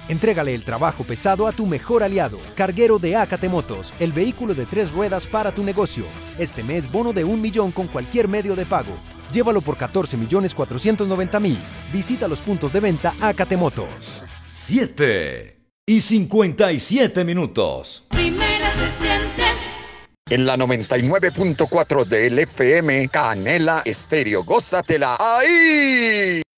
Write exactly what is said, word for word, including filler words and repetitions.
Entrégale el trabajo pesado a tu mejor aliado, Carguero de Acate Motos, el vehículo de tres ruedas para tu negocio. Este mes, bono de un millón con cualquier medio de pago. Llévalo por catorce millones cuatrocientos noventa mil. Visita los puntos de venta Acate Motos. siete y cincuenta y siete minutos. Primera se siente. En la noventa y nueve punto cuatro del F M, Canela Estéreo. Gózatela ahí.